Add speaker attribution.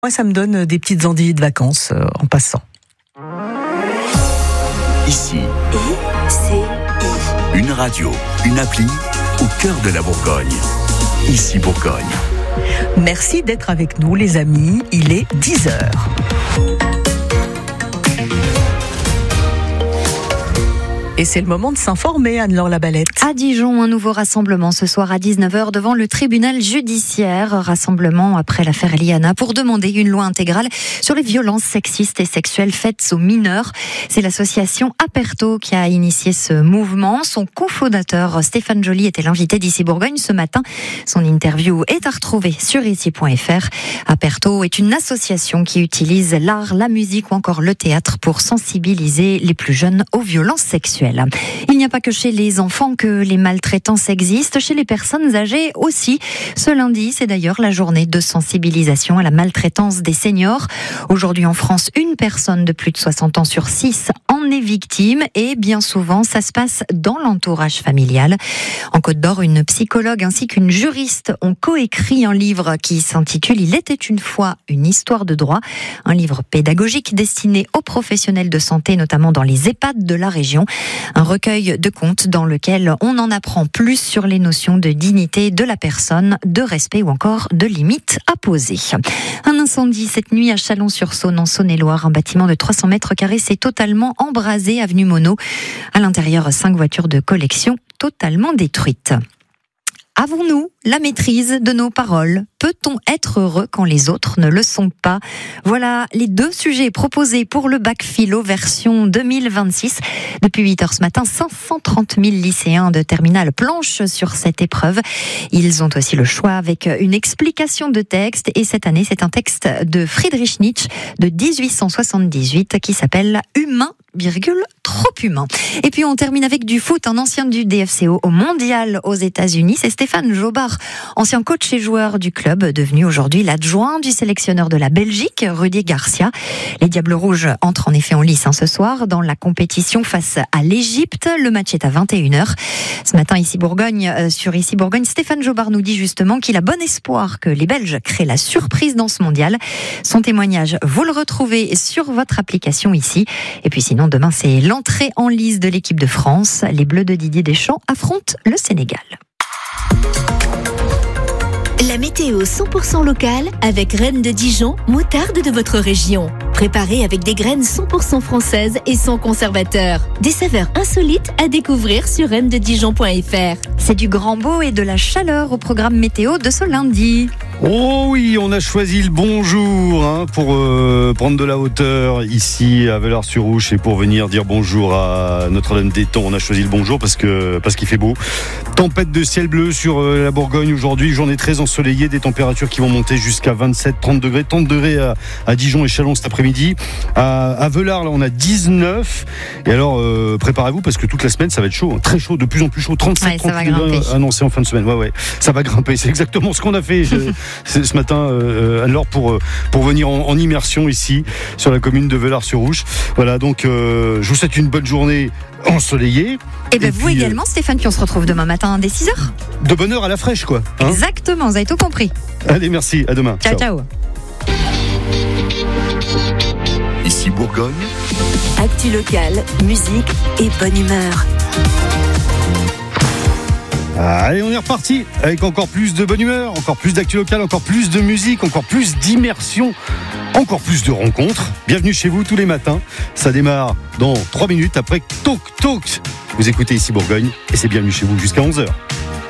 Speaker 1: Moi, ça me donne des petites endives de vacances en passant.
Speaker 2: Ici,
Speaker 3: ICI.
Speaker 2: une radio, une appli au cœur de la Bourgogne. Ici Bourgogne.
Speaker 1: Merci d'être avec nous, les amis. Il est 10h. Et c'est le moment de s'informer, Anne-Laure Labalette.
Speaker 4: À Dijon, un nouveau rassemblement ce soir à 19h devant le tribunal judiciaire. Rassemblement après l'affaire Eliana pour demander une loi intégrale sur les violences sexistes et sexuelles faites aux mineurs. C'est l'association Aperto qui a initié ce mouvement. Son cofondateur Stéphane Joly était l'invité d'Ici Bourgogne ce matin. Son interview est à retrouver sur ici.fr. Aperto est une association qui utilise l'art, la musique ou encore le théâtre pour sensibiliser les plus jeunes aux violences sexuelles. Il n'y a pas que chez les enfants que les maltraitances existent, chez les personnes âgées aussi. Ce lundi, c'est d'ailleurs la journée de sensibilisation à la maltraitance des seniors. Aujourd'hui en France, une personne de plus de 60 ans sur 6 en est victime et bien souvent, ça se passe dans l'entourage familial. En Côte d'Or, une psychologue ainsi qu'une juriste ont coécrit un livre qui s'intitule « Il était une fois une histoire de droit », un livre pédagogique destiné aux professionnels de santé, notamment dans les EHPAD de la région. Un recueil de contes dans lequel on en apprend plus sur les notions de dignité de la personne, de respect ou encore de limites à poser. Un incendie cette nuit à Chalon-sur-Saône en Saône-et-Loire. Un bâtiment de 300 mètres carrés s'est totalement embrasé avenue Monod. À l'intérieur, 5 voitures de collection totalement détruites. Avons-nous la maîtrise de nos paroles ? Peut-on être heureux quand les autres ne le sont pas ? Voilà les 2 sujets proposés pour le bac philo version 2026. Depuis 8h ce matin, 530 000 lycéens de terminale planchent sur cette épreuve. Ils ont aussi le choix avec une explication de texte. Et cette année, c'est un texte de Friedrich Nietzsche de 1878 qui s'appelle « Humain, trop humain ». Et puis on termine avec du foot. Un ancien du DFCO au mondial aux États-Unis, c'est Stéphane Jobard, ancien coach et joueur du club, devenu aujourd'hui l'adjoint du sélectionneur de la Belgique, Rudy Garcia. Les Diables Rouges entrent en effet en lice ce soir dans la compétition face à l'Égypte. Le match est à 21h. Ce matin, sur Ici Bourgogne, Stéphane Jobard nous dit justement qu'il a bon espoir que les Belges créent la surprise dans ce mondial. Son témoignage, vous le retrouvez sur votre application ici. Et puis sinon, demain, c'est l'entrée en lice de l'équipe de France. Les Bleus de Didier Deschamps affrontent le Sénégal.
Speaker 3: La météo 100% locale avec Reine de Dijon, moutarde de votre région. Préparée avec des graines 100% françaises et sans conservateur. Des saveurs insolites à découvrir sur reinededijon.fr.
Speaker 4: C'est du grand beau et de la chaleur au programme météo de ce lundi.
Speaker 5: Oh oui, on a choisi le bon jour pour prendre de la hauteur ici à Vellars-sur-Ouche et pour venir dire bonjour à Notre-Dame-d'Étang. On a choisi le bon jour parce qu'il fait beau. Tempête de ciel bleu sur la Bourgogne aujourd'hui, journée très ensoleillée, des températures qui vont monter jusqu'à 27-30 degrés. 30 degrés à Dijon et Chalon cet après-midi. À Vellars, là, on a 19. Et alors, préparez-vous parce que toute la semaine, ça va être chaud, très chaud, de plus en plus chaud. 37-38 degrés annoncés en fin de semaine. Ouais, ça va grimper. C'est exactement ce qu'on a fait ce matin, Anne-Laure, pour venir en immersion ici, sur la commune de Vellars-sur-Ouche. Voilà, donc je vous souhaite une bonne journée ensoleillée.
Speaker 4: Et bien vous également, Stéphane, puis on se retrouve demain matin dès 6h.
Speaker 5: De bonne heure à la fraîche, quoi.
Speaker 4: Exactement, vous avez tout compris.
Speaker 5: Allez, merci, à demain.
Speaker 4: Ciao.
Speaker 2: Ici Bourgogne.
Speaker 3: Actu locale, musique et bonne humeur.
Speaker 5: Allez, on est reparti avec encore plus de bonne humeur, encore plus d'actu locale, encore plus de musique, encore plus d'immersion, encore plus de rencontres. Bienvenue chez vous tous les matins. Ça démarre dans 3 minutes après Talk Talk. Vous écoutez Ici Bourgogne et c'est bienvenue chez vous jusqu'à 11h.